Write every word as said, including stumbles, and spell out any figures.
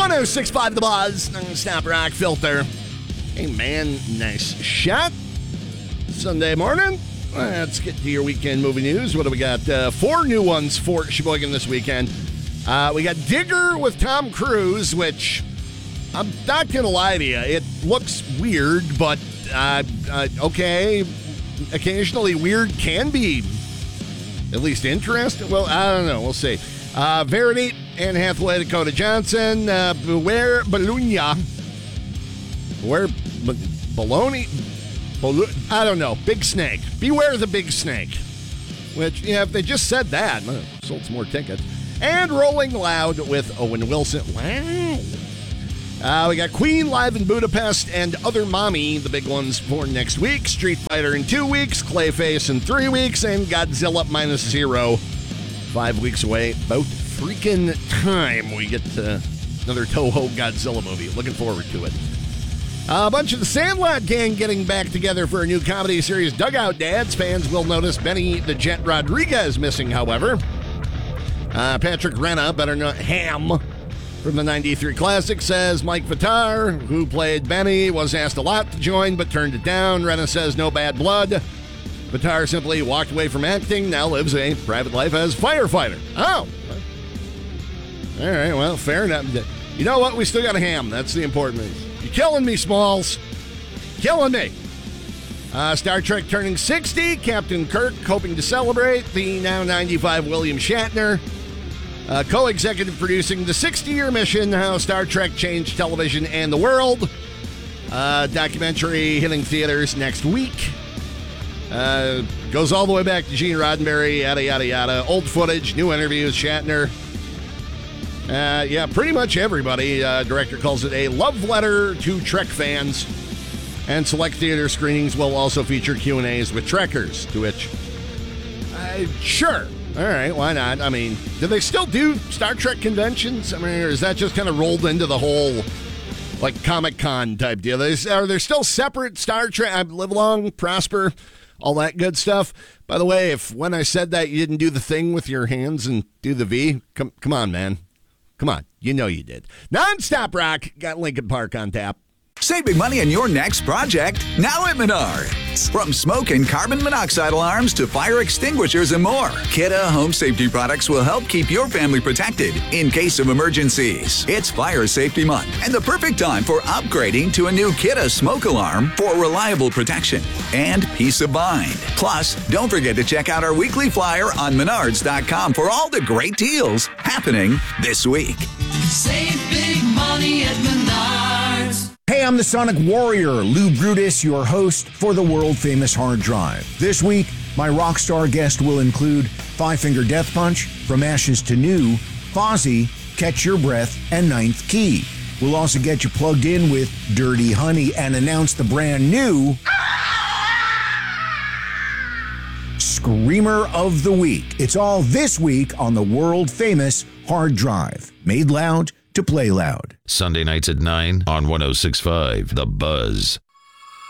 one oh six point five The Buzz. Snap Rock Filter. Hey, man, nice shot. Sunday morning. Let's get to your weekend movie news. What do we got? Uh, four new ones for Sheboygan this weekend. Uh, we got Digger with Tom Cruise, which I'm not going to lie to you. It looks weird, but uh, uh, okay. Occasionally weird can be at least interesting. Well, I don't know. We'll see. Uh, Verity, Anne Hathaway, Dakota Johnson, uh, Beware Bologna. Beware B- Bologna. Bolo- I don't know. Big Snake. Beware the Big Snake. Which, yeah, if they just said that, well, sold some more tickets. And Rolling Loud with Owen Wilson. Wow. Uh, we got Queen live in Budapest and Other Mommy, the big ones for next week. Street Fighter in two weeks, Clayface in three weeks, and Godzilla Minus Zero five weeks away. About freaking time we get to another Toho Godzilla movie. Looking forward to it. Uh, a bunch of the Sandlot gang getting back together for a new comedy series, Dugout Dads. Fans will notice Benny the Jet Rodriguez missing, however. Uh, Patrick Renna, better known Ham, from the ninety-three Classic, says Mike Vitar, who played Benny, was asked a lot to join but turned it down. Renna says no bad blood. Vitar simply walked away from acting, now lives a private life as firefighter. Oh. All right, well, fair enough. You know what? We still got a Ham. That's the important thing. You're killing me, Smalls. Killing me. Uh, Star Trek turning sixty. Captain Kirk hoping to celebrate. The now ninety-five William Shatner. Uh, co-executive producing the sixty-year mission, How Star Trek Changed Television and the World. Uh, documentary hitting theaters next week. Uh, goes all the way back to Gene Roddenberry, yada, yada, yada. Old footage, new interviews, Shatner. Uh, yeah, pretty much everybody. Uh, director calls it a love letter to Trek fans. And select theater screenings will also feature Q and A's with Trekkers, to which, uh, sure. All right, why not? I mean, do they still do Star Trek conventions? I mean, or is that just kind of rolled into the whole, like, Comic-Con type deal? Are there still separate Star Trek, live long, prosper, all that good stuff? By the way, if when I said that you didn't do the thing with your hands and do the V, come, come on, man. Come on. You know you did. Non-stop rock. Got Lincoln Park on tap. Save big money on your next project now at Menards. From smoke and carbon monoxide alarms to fire extinguishers and more, Kidde Home Safety products will help keep your family protected in case of emergencies. It's Fire Safety Month and the perfect time for upgrading to a new Kidde smoke alarm for reliable protection and peace of mind. Plus, don't forget to check out our weekly flyer on menards dot com for all the great deals happening this week. Save big money at Menards. Hey, I'm the Sonic Warrior, Lou Brutus, your host for the world-famous Hard Drive. This week, my rock star guest will include Five Finger Death Punch, From Ashes to New, Fozzy, Catch Your Breath, and Ninth Key. We'll also get you plugged in with Dirty Honey and announce the brand new Screamer of the Week. It's all this week on the world-famous Hard Drive. Made loud to play loud. Sunday nights at nine on one oh six point five The Buzz.